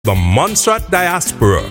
The Montserrat Diaspora.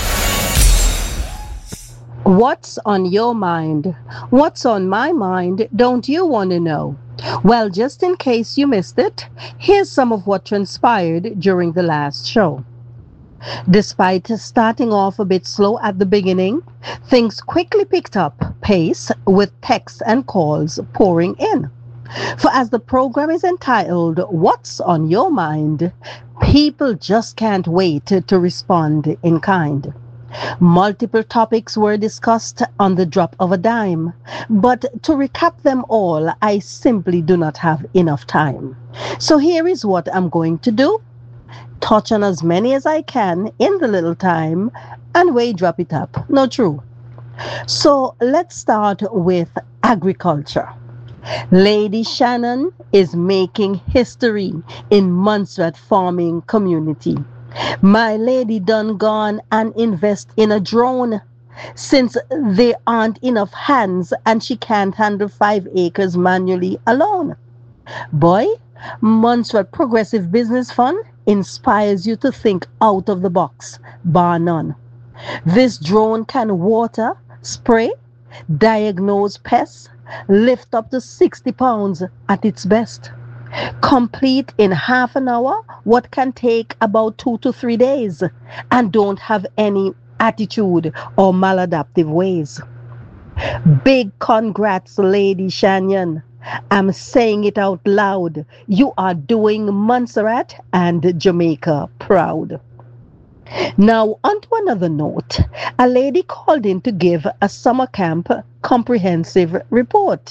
What's on your mind? What's on my mind? Don't you want to know? Well, just in case you missed it, here's some of what transpired during the last show. Despite starting off a bit slow at the beginning, things quickly picked up pace with texts and calls pouring in. For as the program is entitled, What's on Your Mind? People just can't wait to respond in kind. Multiple topics were discussed on the drop of a dime, but to recap them all, I simply do not have enough time. So here is what I'm going to do. Touch on as many as I can in the little time, and drop it up. No, true. So let's start with agriculture. Lady Shannon is making history in Montserrat farming community. My lady done gone and invest in a drone since there aren't enough hands and she can't handle 5 acres manually alone. Boy, Montserrat Progressive Business Fund inspires you to think out of the box, bar none. This drone can water, spray, diagnose pests, lift up to 60 pounds at its best. Complete in half an hour what can take about 2 to 3 days, and don't have any attitude or maladaptive ways. Big congrats, Lady Shannon. I'm saying it out loud. You are doing Montserrat and Jamaica proud. Now, on to another note. A lady called in to give a summer camp comprehensive report.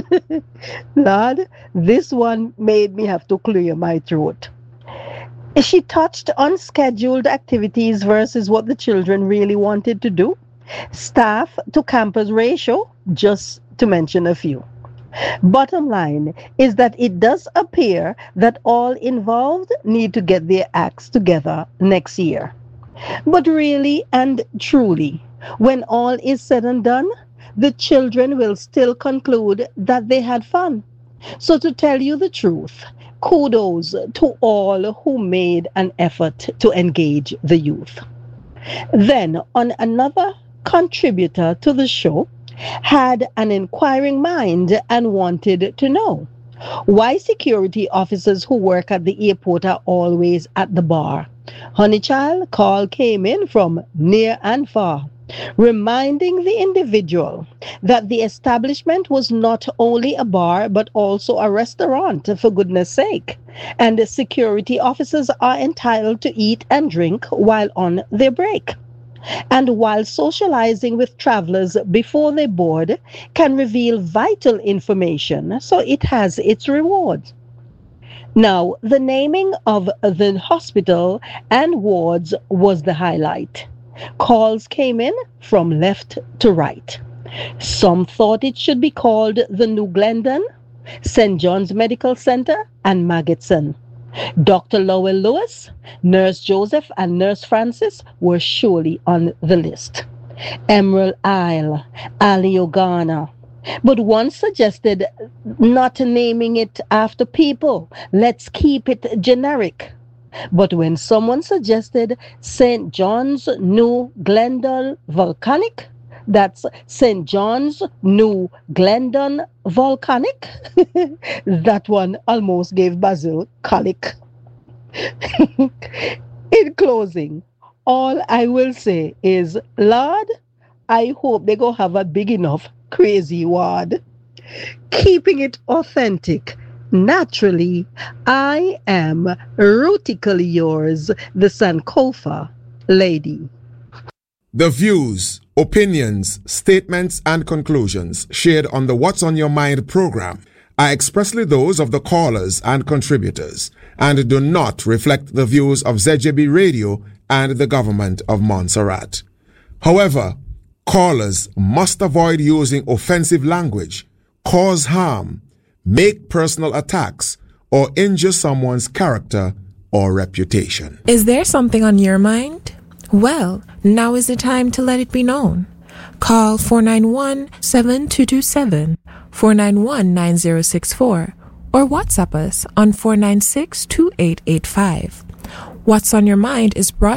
Lord, this one made me have to clear my throat. She touched on scheduled activities versus what the children really wanted to do, staff to campus ratio, just to mention a few. Bottom line is that it does appear that all involved need to get their acts together next year. But really and truly, when all is said and done, the children will still conclude that they had fun. So to tell you the truth, kudos to all who made an effort to engage the youth. Then, on another contributor to the show, had an inquiring mind and wanted to know why security officers who work at the airport are always at the bar. Honey child, call came in from near and far, reminding the individual that the establishment was not only a bar but also a restaurant, for goodness sake, and the security officers are entitled to eat and drink while on their break. And while socializing with travelers before they board can reveal vital information, so it has its reward. Now, the naming of the hospital and wards was the highlight. Calls came in from left to right. Some thought it should be called the New Glendon, St. John's Medical Center, and Magidson. Dr. Lowell Lewis, Nurse Joseph, and Nurse Francis were surely on the list. Emerald Isle, Aliogana. But one suggested not naming it after people. Let's keep it generic. But when someone suggested St. John's New Glendon Volcanic, that's St. John's New Glendon Volcanic, that one almost gave Basil colic. In closing, all I will say is, Lord, I hope they go have a big enough crazy ward. Keeping it authentic. Naturally, I am rootically yours, the Sankofa lady. The views, opinions, statements, and conclusions shared on the What's on Your Mind program are expressly those of the callers and contributors and do not reflect the views of ZJB Radio and the government of Montserrat. However, callers must avoid using offensive language, cause harm, make personal attacks, or injure someone's character or reputation. Is there something on your mind? Well, now is the time to let it be known. Call 491-7227, 491-9064, or WhatsApp us on 496-2885. What's on Your Mind is brought